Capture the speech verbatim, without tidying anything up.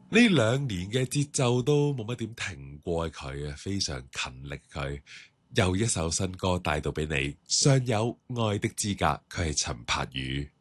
呢兩年嘅節奏都冇乜點停過佢啊，非常勤力佢。又一首新歌帶到俾你，尚有愛的資格，佢係陳柏宇。